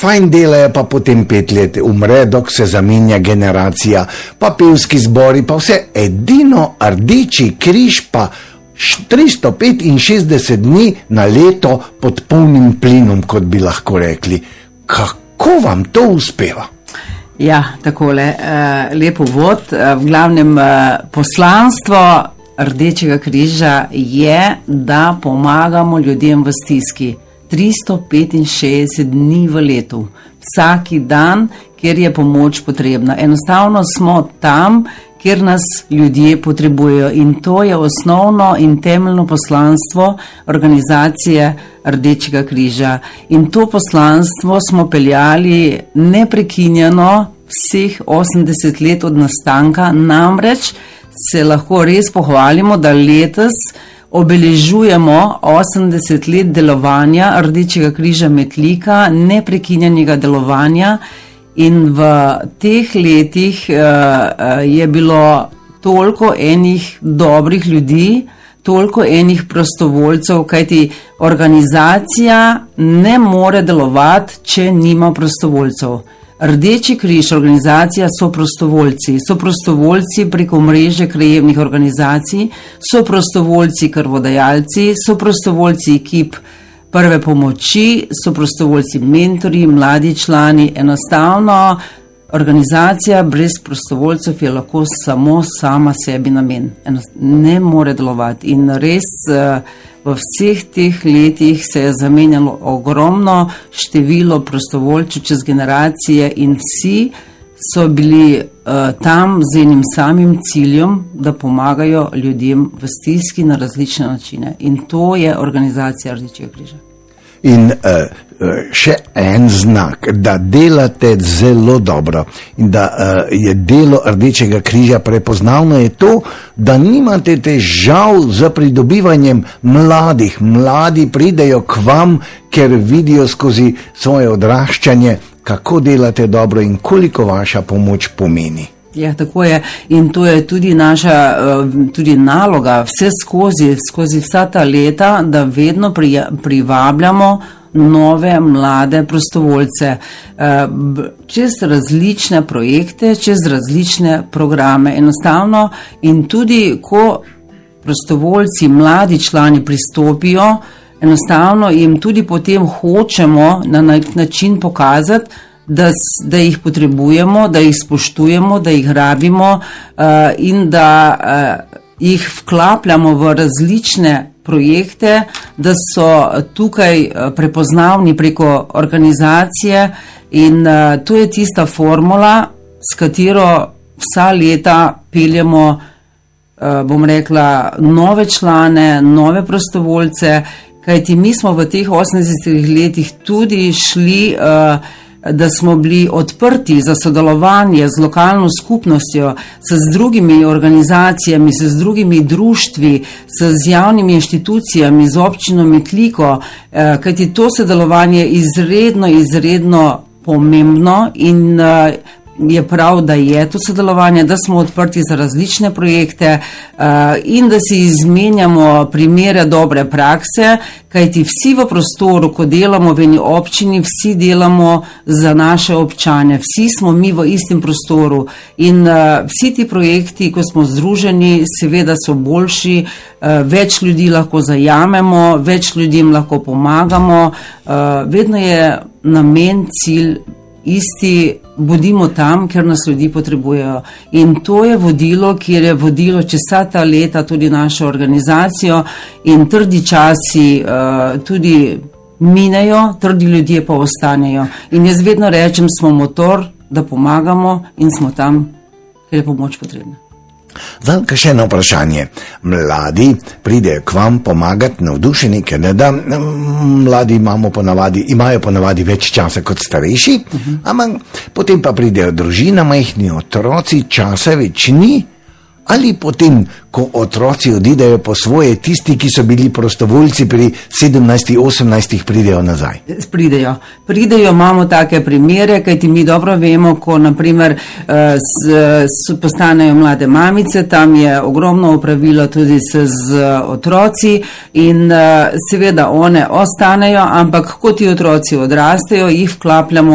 fajn delajo, pa potem 5 let umre, dok se zamenja generacija, pa pevski zbori, pa vse. Edino Rdeči križ pa 365 dni na leto pod polnim plinom, kot bi lahko rekli. Kako vam to uspeva? Ja, takole, lepo vod. V glavnem poslanstvo Rdečega križa je, da pomagamo ljudem v stiski. 365 dni v letu, vsaki dan, kjer je pomoč potrebna. Enostavno smo tam, kjer nas ljudje potrebujejo, in to je osnovno in temeljno poslanstvo organizacije Rdečega križa. In to poslanstvo smo peljali neprekinjeno vseh 80 let od nastanka, namreč se lahko res pohvalimo, da letos obeležujemo 80 let delovanja Rdečega križa Metlika, neprekinjenega delovanja, in v teh letih je bilo toliko enih dobrih ljudi, toliko enih prostovoljcev, kajti organizacija ne more delovati, če nima prostovoljcev. Rdeči križ, organizacija, so prostovoljci preko mreže krajevnih organizacij, so prostovoljci krvodajalci, so prostovoljci ekip prve pomoči, so prostovoljci mentori, mladi člani. Enostavno organizacija brez prostovoljcev je lahko samo sama sebi namen. Ne more delovati, in res v vseh teh letih se je zamenjalo ogromno število prostovoljcev čez generacije, in vsi so bili tam z enim samim ciljem, da pomagajo ljudem v stiski na različne načine. In to je organizacija Rdečega križa. In še en znak, da delate zelo dobro in da je delo Rdečega križa prepoznavno, je to, da nimate težav z pridobivanjem mladih. Mladi pridejo k vam, ker vidijo skozi svoje odraščanje, kako delate dobro in koliko vaša pomoč pomeni. Ja, tako je, in to je tudi naša tudi naloga vse skozi vsa ta leta, da vedno privabljamo nove mlade prostovoljce čez različne projekte, čez različne programe. Enostavno, in tudi ko prostovoljci, mladi člani pristopijo, enostavno jim tudi potem hočemo na nek način pokazati, da jih potrebujemo, da jih spoštujemo, da jih rabimo in da jih vklapljamo v različne projekte, da so tukaj prepoznavni preko organizacije, in to je tista formula, s katero vsa leta peljemo, bom rekla, nove člane, nove prostovoljce, kajti mi smo v teh 80 letih tudi šli, da smo bili odprti za sodelovanje z lokalno skupnostjo, z drugimi organizacijami, z drugimi društvi, z javnimi inštitucijami, z občino Metliko, kajti to sodelovanje je izredno pomembno, in je prav, da je to sodelovanje, da smo odprti za različne projekte in da si izmenjamo primere dobre prakse, kajti vsi v prostoru, ko delamo v eni občini, vsi delamo za naše občane, vsi smo mi v istem prostoru, in vsi ti projekti, ko smo združeni, seveda so boljši, več ljudi lahko zajamemo, več ljudem lahko pomagamo, vedno je namen, cilj isti, bodimo tam, ker nas ljudi potrebujejo. In to je vodilo, kjer je vodilo čez vsa ta leta tudi našo organizacijo, in trdi časi tudi minejo, trdi ljudje pa ostanejo. In jaz vedno rečem, smo motor, da pomagamo, in smo tam, ker je pomoč potrebna. Zdaj, še eno vprašanje. Mladi pridejo k vam pomagati, navdušeni, ker ne da mladi imajo ponavadi več časa kot starejši, ampak potem pa pridejo družina, majhni otroci, časa več ni, ali potem, ko otroci odidejo po svoje, tisti, ki so bili prostovoljci pri 17-18, pridejo nazaj? Pridejo, imamo take primere, kajti mi dobro vemo, ko naprimer postanejo mlade mamice, tam je ogromno opravilo tudi z otroci, in seveda one ostanejo, ampak ko ti otroci odrastejo, jih vklapljamo